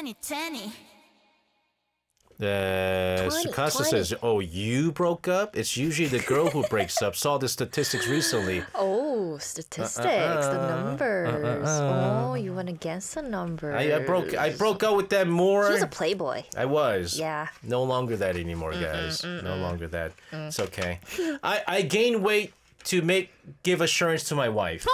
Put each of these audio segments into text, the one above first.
2020. Sukasa says, oh, you broke up? It's usually the girl who breaks up. Saw the statistics recently. Oh, statistics, the numbers. Oh, you went against the numbers. I broke up with them more. He was a playboy. I was. Yeah. No longer that anymore, guys. No longer that. It's okay. I gained weight to give assurance to my wife.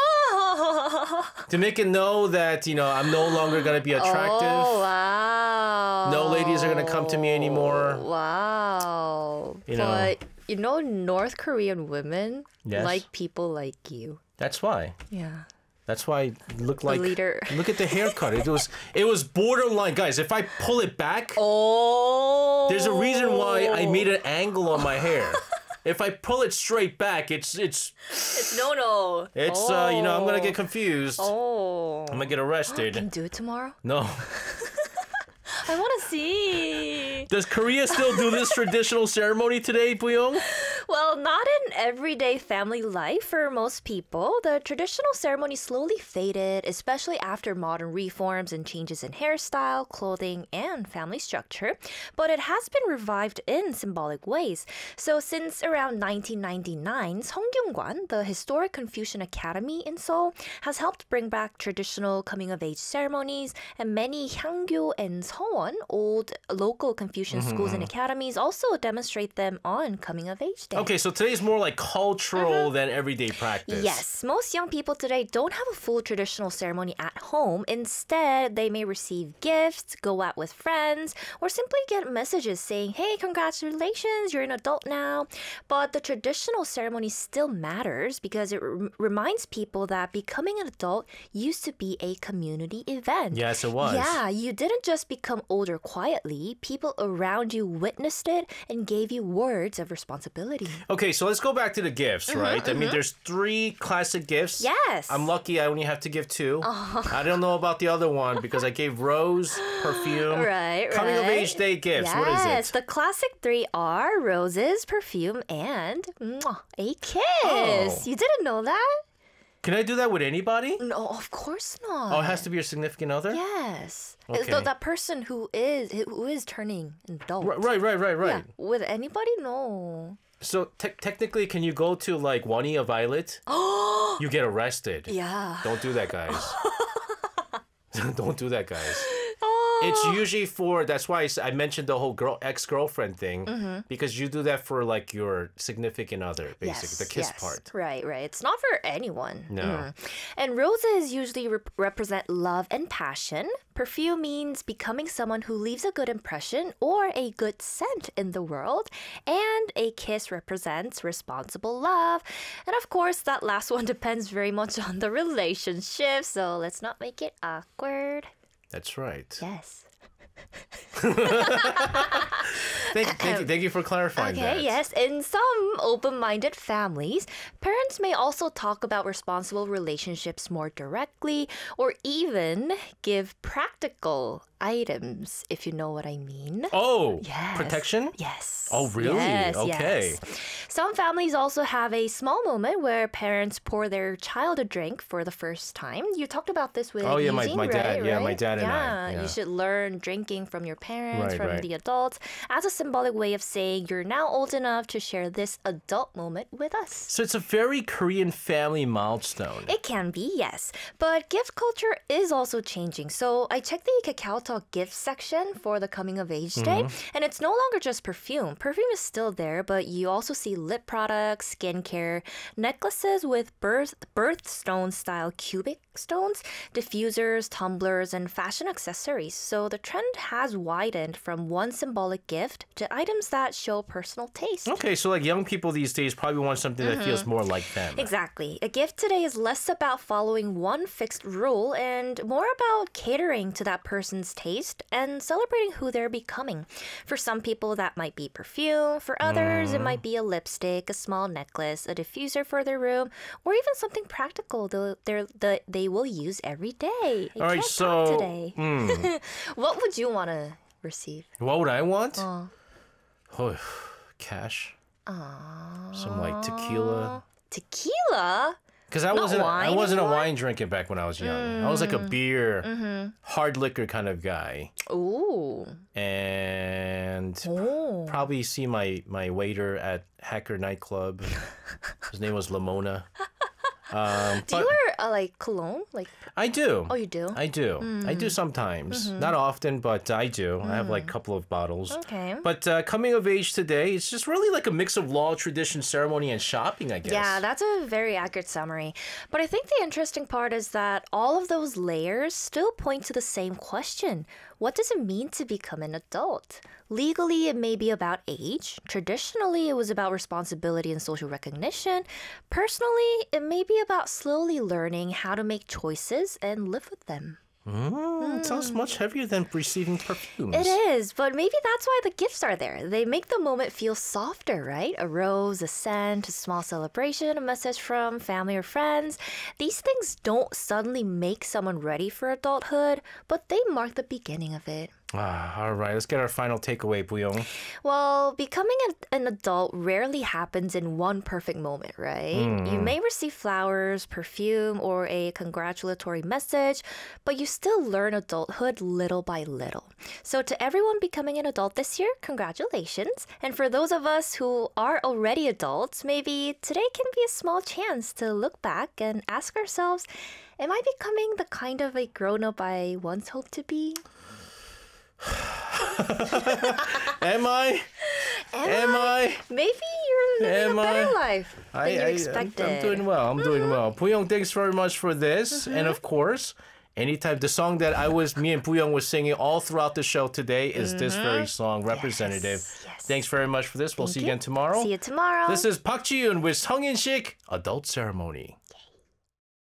To make it know that, I'm no longer going to be attractive. Oh, wow. No ladies are going to come to me anymore. Wow. But, North Korean women like people like you. That's why. Yeah. That's why I look like... leader. Look at the haircut. It was borderline. Guys, if I pull it back... Oh. There's a reason why I made an angle on my hair. If I pull it straight back, it's no. It's I'm gonna get confused. Oh. I'm gonna get arrested. Can you do it tomorrow? No. I want to see. Does Korea still do this traditional ceremony today, Buyong? Well, not in everyday family life for most people. The traditional ceremony slowly faded, especially after modern reforms and changes in hairstyle, clothing, and family structure. But it has been revived in symbolic ways. So since around 1999, Seonggyungwan, the historic Confucian Academy in Seoul, has helped bring back traditional coming-of-age ceremonies, and many Hangyo and Seowon, old local Confucian schools and academies, also demonstrate them on coming-of-age day. Okay, so today's more like cultural than everyday practice. Yes, most young people today don't have a full traditional ceremony at home. Instead, they may receive gifts, go out with friends, or simply get messages saying, hey, congratulations, you're an adult now. But the traditional ceremony still matters because it reminds people that becoming an adult used to be a community event. Yes, it was. Yeah, you didn't just become older quietly. People around you witnessed it and gave you words of responsibility. Okay, so let's go back to the gifts, right? I mean, there's 3 classic gifts. Yes. I'm lucky I only have to give 2. I don't know about the other one because I gave rose, perfume. Right. Coming of age day gifts. Yes, What is it? The classic 3 are roses, perfume, and a kiss. Oh. You didn't know that? Can I do that with anybody? No, of course not. Oh, it has to be your significant other? Yes. Okay. That person who is turning an adult. Right. Yeah. With anybody, no. So technically, can you go to like Wani or Violet? You get arrested. Yeah. Don't do that, guys. Don't do that, guys. Oh. It's usually that's why I mentioned the whole ex-girlfriend thing, because you do that for like your significant other, basically, the kiss part. Right. It's not for anyone. No. And roses usually represent love and passion. Perfume means becoming someone who leaves a good impression or a good scent in the world. And a kiss represents responsible love. And of course, that last one depends very much on the relationship, so let's not make it awkward. That's right. Yes. Thank you for clarifying that. Okay, yes. In some open-minded families, parents may also talk about responsible relationships more directly or even give practical items, if you know what I mean. Oh, Yes. protection? Yes. Oh, really? Yes, Okay. yes. Some families also have a small moment where parents pour their child a drink for the first time. You talked about this with Oh, yeah, my Eugene, dad. right? Yeah, my dad and I. Yeah. You should learn drinking from your parents, from Right. the adults, as a symbolic way of saying you're now old enough to share this adult moment with us. So it's a very Korean family milestone. It can be, yes. But gift culture is also changing. So I checked the Kakao Talk gift section for the coming of age day, and it's no longer just perfume. Perfume is still there, but you also see lip products, skincare, necklaces with birthstone style cubic stones, diffusers, tumblers, and fashion accessories. So the trend has widened from one symbolic gift to items that show personal taste. Okay, so like young people these days probably want something that feels more like them. Exactly. A gift today is less about following one fixed rule and more about catering to that person's taste and celebrating who they're becoming. For some people, that might be perfume. For others, it might be a lipstick, a small necklace, a diffuser for their room, or even something practical they will use every day. All right, so today. What would you want to receive? what would I want? Cash. Some like tequila. Tequila? Because I Not wasn't wine a anymore? wine drinker back when I was young. I was like a beer, hard liquor kind of guy. Ooh. And Oh. probably see my waiter at Hacker nightclub. His name was Lamona. Do But you wear like cologne? Like I do. oh, you do? I do. I do sometimes. Not often, but I do. I have like a couple of bottles. Okay. But coming of age today, it's just really like a mix of law, tradition, ceremony, and shopping, I guess. Yeah, that's a very accurate summary. But I think the interesting part is that all of those layers still point to the same question. What does it mean to become an adult? Legally, it may be about age. Traditionally, it was about responsibility and social recognition. Personally, it may be about slowly learning how to make choices and live with them. It sounds much heavier than receiving perfumes. It is, but maybe that's why the gifts are there. They make the moment feel softer, right? A rose, a scent, a small celebration, a message from family or friends. These things don't suddenly make someone ready for adulthood, but they mark the beginning of it. All right, let's get our final takeaway, Buyong. Well, becoming an adult rarely happens in one perfect moment, right? You may receive flowers, perfume, or a congratulatory message, but you still learn adulthood little by little. So, to everyone becoming an adult this year, congratulations. And for those of us who are already adults, maybe today can be a small chance to look back and ask ourselves, am I becoming the kind of a grown up I once hoped to be? Am I? Maybe you're living Am a better I? life than you expected. I'm doing well. I'm doing well. Buyong, thanks very much for this. And of course, anytime the song that me and Buyong was singing all throughout the show today is this very song, Representative. Yes. Thanks very much for this. We'll see you you. again tomorrow. See you tomorrow. This is Park Ji-yoon with Sung In-sik Adult Ceremony.